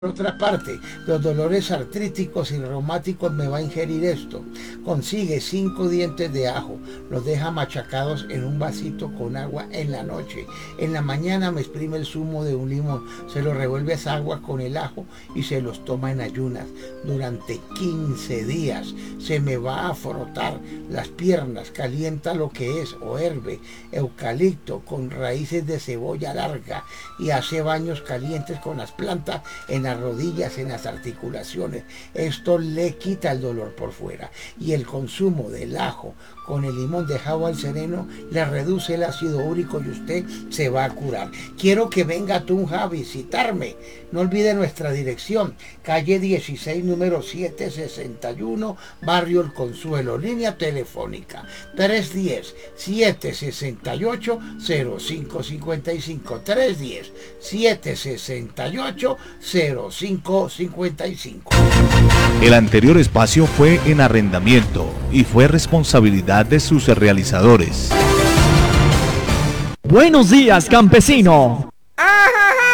Por otra parte, los dolores artríticos y reumáticos me va a ingerir esto. Consigue 5 dientes de ajo, los deja machacados en un vasito con agua en la noche. En la mañana me exprime el zumo de un limón, se lo revuelve a esa agua con el ajo y se los toma en ayunas. Durante 15 días se me va a frotar las piernas, calienta lo que es o herbe eucalipto con raíces de cebolla larga y hace baños calientes con las plantas en las rodillas, en las articulaciones. Esto le quita el dolor por fuera, y el consumo del ajo con el limón dejado al sereno le reduce el ácido úrico y usted se va a curar. Quiero que venga a Tunja a visitarme. No olvide nuestra dirección: calle 16, número 761, barrio El Consuelo. Línea telefónica 310-768-0555, 310-768-0555. El anterior espacio fue en arrendamiento y fue responsabilidad de sus realizadores. Buenos días, campesino.